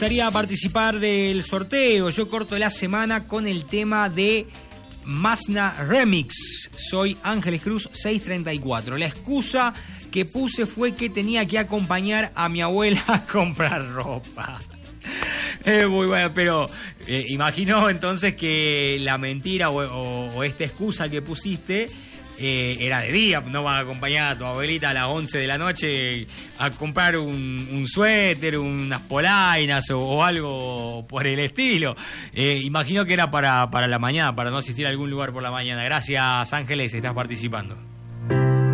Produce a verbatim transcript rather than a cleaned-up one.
gustaría participar del sorteo. Yo corto la semana con el tema de Masna Remix. Soy Ángeles Cruz seiscientos treinta y cuatro. La excusa que puse fue que tenía que acompañar a mi abuela a comprar ropa. Es muy bueno, pero eh, imagino entonces que la mentira o, o, o esta excusa que pusiste eh, era de día. No vas a acompañar a tu abuelita a las once de la noche a comprar un, un suéter, unas polainas o, o algo por el estilo. Eh, imagino que era para, para la mañana, para no asistir a algún lugar por la mañana. Gracias, Ángeles, estás participando.